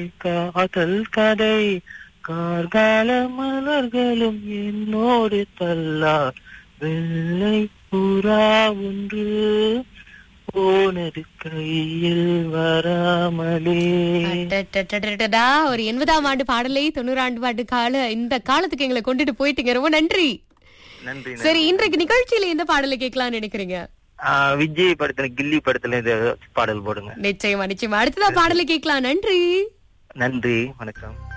காதல் கதை கார்கால மலர்களும் என்னோடு தள்ளா வெள்ளை புறா ஒன்று போனது கையில் வராமலே. அடடடடடடா, ஒரு 80ஆம் ஆண்டு பாடலை 90ஆம் ஆண்டு இந்த காலத்துக்கு எங்களை கொண்டுட்டு போயிட்டீங்க. ரொம்ப நன்றி. நன்றி. சரி, இன்றைக்கு நிகழ்ச்சியில எந்த பாடலை கேட்கலாம்னு நினைக்கிறீங்க? விஜய் படத்துல கில்லி படத்துல இந்த பாடல் போடுங்க. நிச்சயமா நிச்சயமா. அடுத்ததா பாடலை கேட்கலாம். நன்றி. நன்றி, வணக்கம்.